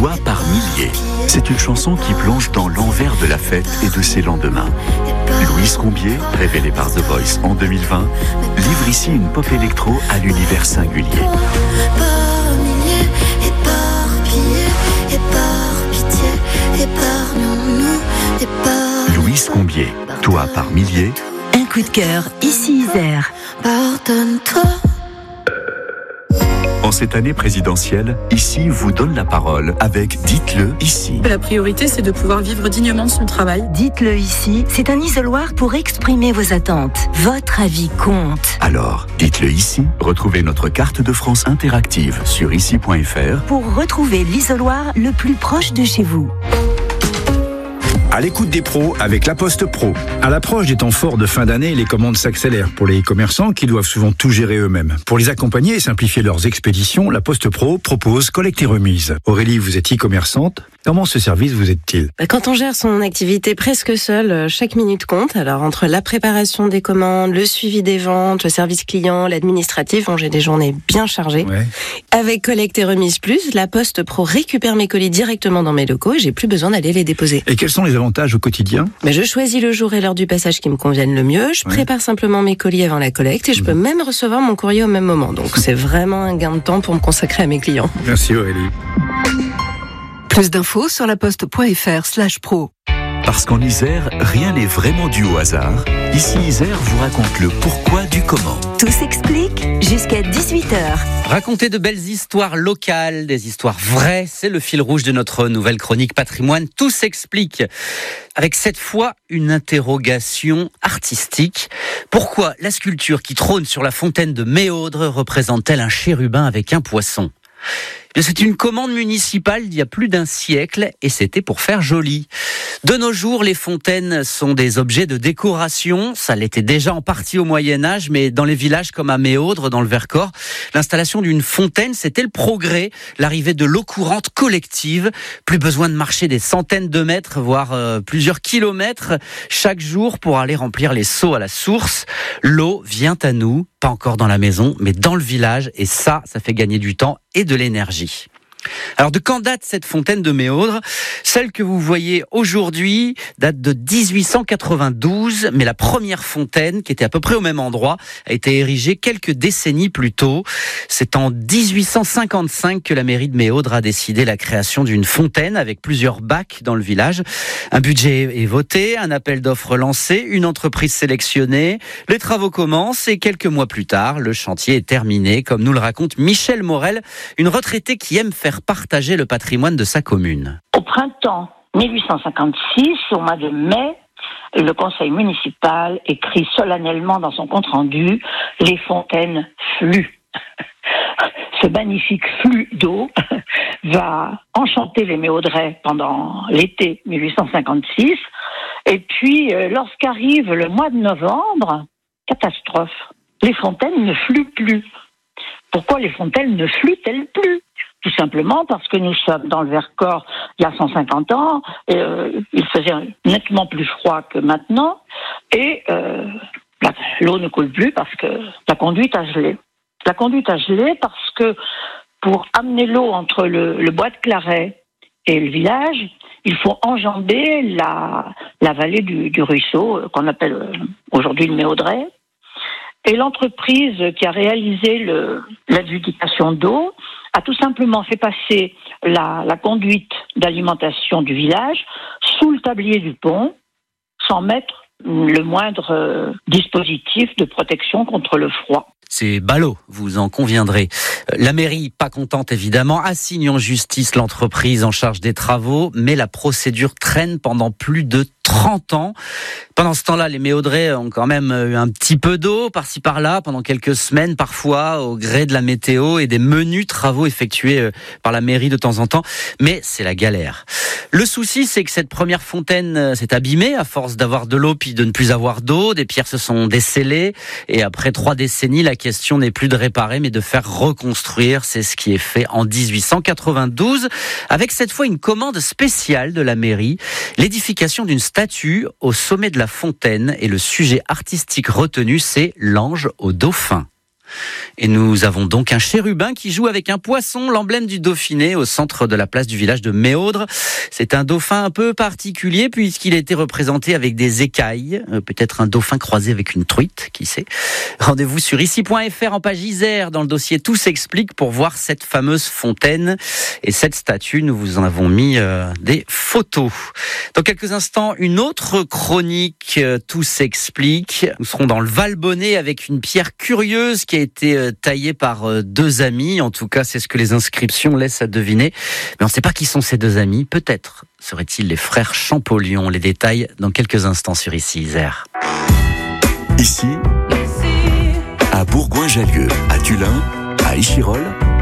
Toi par milliers. C'est une chanson qui plonge dans l'envers de la fête et de ses lendemains. Louise Combier, révélée par The Voice en 2020, livre ici une pop électro à l'univers singulier. Par milliers et par pitié, et par pitié, épargnons-nous, et par... Louise Combier, Toi par milliers. Un coup de cœur, ici Isère. Pardonne-toi. En cette année présidentielle, Ici vous donne la parole avec Dites-le ici. La priorité, c'est de pouvoir vivre dignement de son travail. Dites-le ici, c'est un isoloir pour exprimer vos attentes. Votre avis compte. Alors, dites-le ici. Retrouvez notre carte de France interactive sur ici.fr Pour retrouver l'isoloir le plus proche de chez vous. À l'écoute des pros avec La Poste Pro. À l'approche des temps forts de fin d'année, les commandes s'accélèrent pour les commerçants qui doivent souvent tout gérer eux-mêmes. Pour les accompagner et simplifier leurs expéditions, La Poste Pro propose collecte et remise. Aurélie, vous êtes e-commerçante. Comment ce service vous aide-t-il ? Quand on gère son activité presque seul, chaque minute compte. Alors entre la préparation des commandes, le suivi des ventes, le service client, l'administratif, j'ai des journées bien chargées. Ouais. Avec Collecte et Remise Plus, La Poste Pro récupère mes colis directement dans mes locaux et j'ai plus besoin d'aller les déposer. Et quels sont les avantages au quotidien ? Je choisis le jour et l'heure du passage qui me conviennent le mieux. Je prépare simplement mes colis avant la collecte et je peux même recevoir mon courrier au même moment. Donc c'est vraiment un gain de temps pour me consacrer à mes clients. Merci Aurélie. Plus d'infos sur laposte.fr/pro. Parce qu'en Isère, rien n'est vraiment dû au hasard. Ici Isère vous raconte le pourquoi du comment. Tout s'explique jusqu'à 18h. Raconter de belles histoires locales, des histoires vraies, c'est le fil rouge de notre nouvelle chronique patrimoine. Tout s'explique. Avec cette fois une interrogation artistique. Pourquoi la sculpture qui trône sur la fontaine de Méaudre représente-t-elle un chérubin avec un poisson ? C'est une commande municipale d'il y a plus d'un siècle et c'était pour faire joli. De nos jours, les fontaines sont des objets de décoration. Ça l'était déjà en partie au Moyen-Âge, mais dans les villages comme à Méaudre, dans le Vercors, l'installation d'une fontaine, c'était le progrès, l'arrivée de l'eau courante collective. Plus besoin de marcher des centaines de mètres, voire plusieurs kilomètres chaque jour pour aller remplir les seaux à la source. L'eau vient à nous, pas encore dans la maison, mais dans le village, et ça fait gagner du temps et de l'énergie. Alors de quand date cette fontaine de Méaudre ? Celle que vous voyez aujourd'hui date de 1892, mais la première fontaine, qui était à peu près au même endroit, a été érigée quelques décennies plus tôt. C'est en 1855 que la mairie de Méaudre a décidé la création d'une fontaine avec plusieurs bacs dans le village. Un budget est voté, un appel d'offres lancé, une entreprise sélectionnée. Les travaux commencent et quelques mois plus tard, le chantier est terminé, comme nous le raconte Michel Morel, une retraitée qui aime faire partager le patrimoine de sa commune. Au printemps 1856, au mois de mai, le conseil municipal écrit solennellement dans son compte-rendu « Les fontaines flux ». Ce magnifique flux d'eau va enchanter les Méaudrais pendant l'été 1856. Et puis, lorsqu'arrive le mois de novembre, catastrophe, les fontaines ne fluent plus. Pourquoi les fontaines ne fluent-elles plus ? Tout simplement parce que nous sommes dans le Vercors il y a 150 ans, et, il faisait nettement plus froid que maintenant, et l'eau ne coule plus parce que la conduite a gelé. La conduite a gelé parce que pour amener l'eau entre le bois de Claret et le village, il faut enjamber la vallée du ruisseau, qu'on appelle aujourd'hui le Méaudrais. Et l'entreprise qui a réalisé l'adjudication d'eau a tout simplement fait passer la conduite d'alimentation du village sous le tablier du pont, sans mettre le moindre dispositif de protection contre le froid. C'est ballot, vous en conviendrez. La mairie, pas contente évidemment, assigne en justice l'entreprise en charge des travaux, mais la procédure traîne pendant plus de 30 ans. Pendant ce temps-là, les Méaudrais ont quand même eu un petit peu d'eau par-ci par-là pendant quelques semaines, parfois au gré de la météo et des menus travaux effectués par la mairie de temps en temps. Mais c'est la galère. Le souci, c'est que cette première fontaine s'est abîmée à force d'avoir de l'eau puis de ne plus avoir d'eau. Des pierres se sont descellées et après 3 décennies, la question n'est plus de réparer mais de faire reconstruire. C'est ce qui est fait en 1892 avec cette fois une commande spéciale de la mairie, l'édification d'une statue au sommet de la fontaine, et le sujet artistique retenu, c'est l'ange au dauphin. Et nous avons donc un chérubin qui joue avec un poisson, l'emblème du Dauphiné, au centre de la place du village de Méaudre. C'est un dauphin un peu particulier puisqu'il a été représenté avec des écailles. Peut-être un dauphin croisé avec une truite, qui sait. Rendez-vous sur ici.fr en page Isère dans le dossier Tout s'explique pour voir cette fameuse fontaine. Et cette statue, nous vous en avons mis des photos. Dans quelques instants, une autre chronique Tout s'explique. Nous serons dans le Valbonnais avec une pierre curieuse qui a été taillée par deux amis. En tout cas, c'est ce que les inscriptions laissent à deviner. Mais on ne sait pas qui sont ces deux amis. Peut-être seraient-ils les frères Champollion. Les détails dans quelques instants sur Ici Isère. Ici, à Bourgoin-Jallieu, à Tulin, à Échirolles,